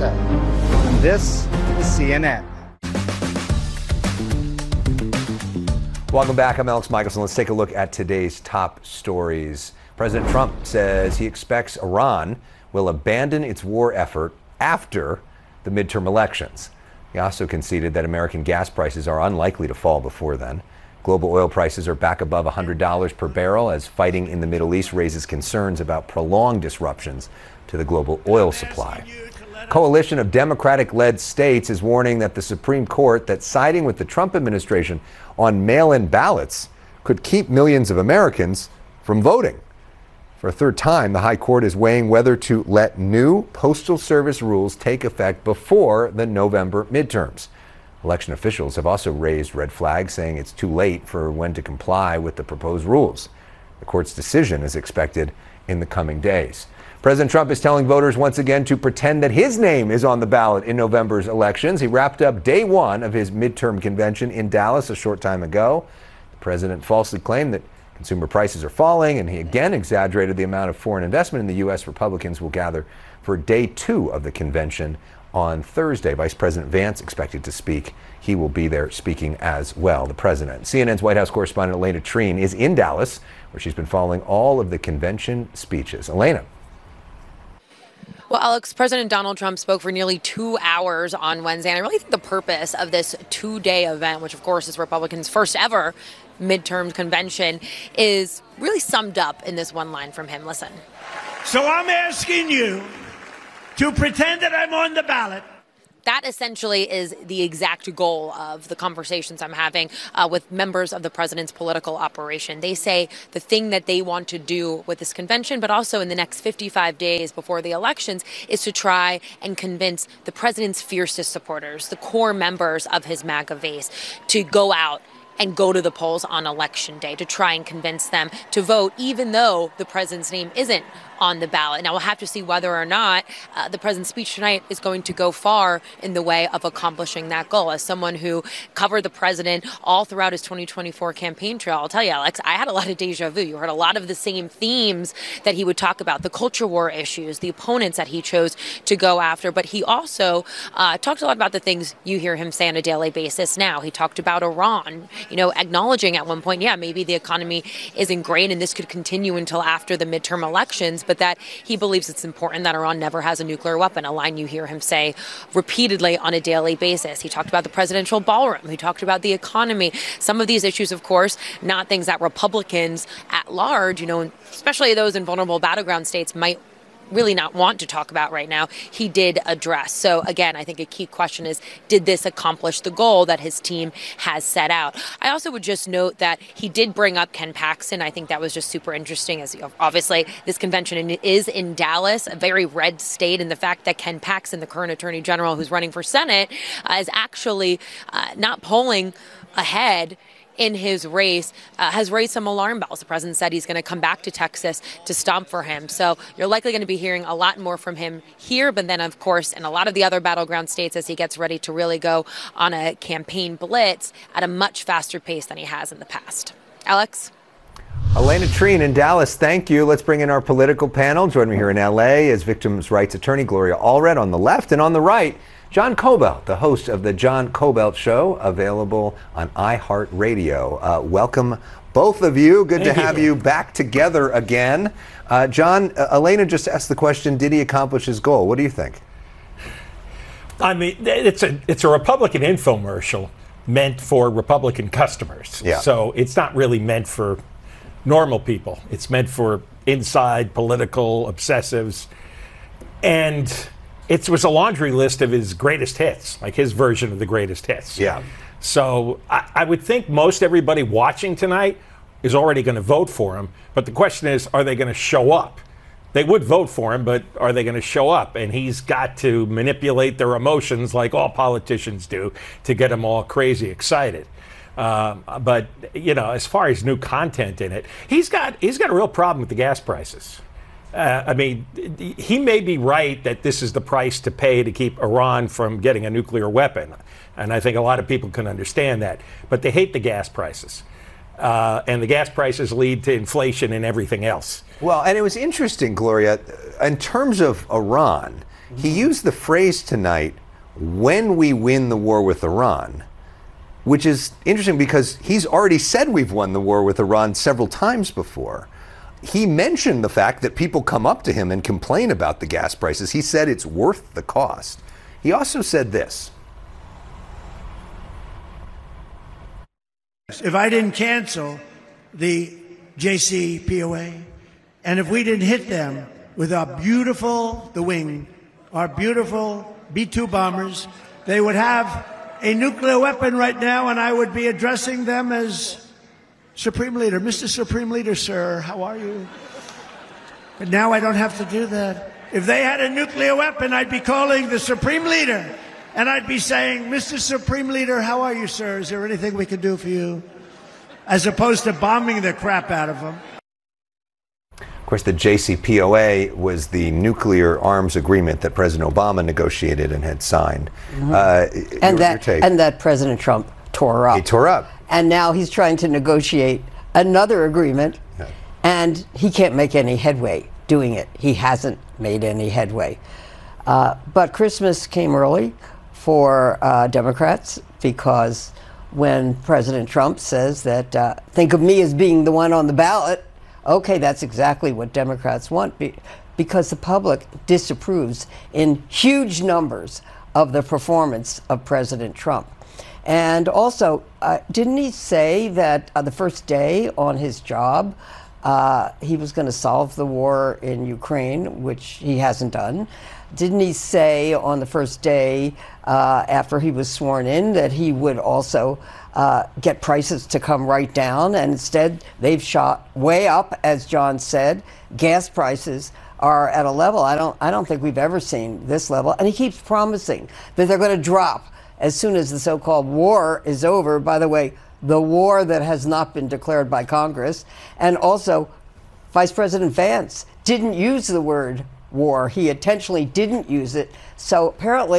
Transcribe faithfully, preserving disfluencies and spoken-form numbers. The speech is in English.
said. This is C N N. Welcome back. I'm Alex Michelson. Let's take a look at today's top stories. President Trump says he expects Iran will abandon its war effort after the midterm elections. He also conceded that American gas prices are unlikely to fall before then. Global oil prices are back above one hundred dollars per barrel as fighting in the Middle East raises concerns about prolonged disruptions to the global oil supply. A coalition of Democratic-led states is warning that the Supreme Court that siding with the Trump administration on mail-in ballots could keep millions of Americans from voting. For a third time, the High Court is weighing whether to let new Postal Service rules take effect before the November midterms. Election officials have also raised red flags, saying it's too late for when to comply with the proposed rules. The court's decision is expected in the coming days. President Trump is telling voters once again to pretend that his name is on the ballot in November's elections. He wrapped up day one of his midterm convention in Dallas a short time ago. The president falsely claimed that consumer prices are falling, and he again exaggerated the amount of foreign investment in the U S. Republicans will gather for day two of the convention on Thursday. Vice President Vance expected to speak. He will be there speaking as well, the president. C N N's White House correspondent Elena Treen is in Dallas, where she's been following all of the convention speeches. Elena. Well, Alex, President Donald Trump spoke for nearly two hours on Wednesday, and I really think the purpose of this two-day event, which of course is Republicans' first ever midterm convention, is really summed up in this one line from him. Listen. So I'm asking you to pretend that I'm on the ballot. That essentially is the exact goal of the conversations I'm having uh, with members of the president's political operation. They say the thing that they want to do with this convention, but also in the next fifty-five days before the elections, is to try and convince the president's fiercest supporters, the core members of his MAGA base, to go out and go to the polls on election day to try and convince them to vote, even though the president's name isn't on the ballot. Now, we'll have to see whether or not uh, the president's speech tonight is going to go far in the way of accomplishing that goal. As someone who covered the president all throughout his twenty twenty-four campaign trail, I'll tell you, Alex, I had a lot of deja vu. You heard a lot of the same themes that he would talk about, the culture war issues, the opponents that he chose to go after. But he also uh, talked a lot about the things you hear him say on a daily basis now. He talked about Iran, you know, acknowledging at one point, yeah, maybe the economy isn't great and this could continue until after the midterm elections, but that he believes it's important that Iran never has a nuclear weapon, a line you hear him say repeatedly on a daily basis. He talked about the presidential ballroom. He talked about the economy. Some of these issues, of course, not things that Republicans at large, you know, especially those in vulnerable battleground states, might really not want to talk about right now, he did address. So again, I think a key question is, did this accomplish the goal that his team has set out? I also would just note that he did bring up Ken Paxton. I think that was just super interesting, as obviously this convention is in Dallas, a very red state, and the fact that Ken Paxton, the current attorney general who's running for Senate, uh, is actually uh, not polling ahead in his race, uh, has raised some alarm bells. The president said he's going to come back to Texas to stomp for him. So you're likely going to be hearing a lot more from him here, but then, of course, in a lot of the other battleground states as he gets ready to really go on a campaign blitz at a much faster pace than he has in the past. Alex? Elena Treen in Dallas, thank you. Let's bring in our political panel. Joining me here in L A is victims' rights attorney Gloria Allred on the left, and on the right, John Kobylt, the host of the John Kobylt Show, available on iHeartRadio. Uh, welcome, both of you. Good Thank to have you. you back together again. Uh, John, uh, Elena just asked the question, did he accomplish his goal? What do you think? I mean, it's a it's a Republican infomercial meant for Republican customers. Yeah. So it's not really meant for normal people. It's meant for inside political obsessives. And it was a laundry list of his greatest hits, like his version of the greatest hits. Yeah. So I, I would think most everybody watching tonight is already going to vote for him. But the question is, are they going to show up? They would vote for him, but are they going to show up? And he's got to manipulate their emotions like all politicians do to get them all crazy excited. Um, but, you know, as far as new content in it, he's got he's got a real problem with the gas prices. Uh, I mean, he may be right that this is the price to pay to keep Iran from getting a nuclear weapon. And I think a lot of people can understand that. But they hate the gas prices. Uh, and the gas prices lead to inflation and everything else. Well, and it was interesting, Gloria, in terms of Iran, He used the phrase tonight, when we win the war with Iran, which is interesting because he's already said we've won the war with Iran several times before. He mentioned the fact that people come up to him and complain about the gas prices. He said it's worth the cost. He also said this. If I didn't cancel the J C P O A, and if we didn't hit them with our beautiful, the wing, our beautiful B two bombers, they would have a nuclear weapon right now, and I would be addressing them as Supreme Leader. Mister Supreme Leader, sir, how are you? But now I don't have to do that. If they had a nuclear weapon, I'd be calling the Supreme Leader, and I'd be saying, Mister Supreme Leader, how are you, sir? Is there anything we can do for you? As opposed to bombing the crap out of them. Of course, the J C P O A was the nuclear arms agreement that President Obama negotiated and had signed. Mm-hmm. uh, and, your, that, your and that President Trump tore up. He tore up. And now he's trying to negotiate another agreement, yeah. and he can't make any headway doing it. He hasn't made any headway. Uh, but Christmas came early for uh, Democrats, because when President Trump says that, uh, think of me as being the one on the ballot, okay, that's exactly what Democrats want, be, because the public disapproves in huge numbers of the performance of President Trump. And also, uh, didn't he say that uh, the first day on his job, uh, he was going to solve the war in Ukraine, which he hasn't done? Didn't he say on the first day uh, after he was sworn in that he would also uh, get prices to come right down? And instead, they've shot way up, as John said. Gas prices are at a level I don't, I don't think we've ever seen this level. And he keeps promising that they're going to drop as soon as the so-called war is over. By the way, the war that has not been declared by Congress. And also, Vice President Vance didn't use the word war. He intentionally didn't use it. So apparently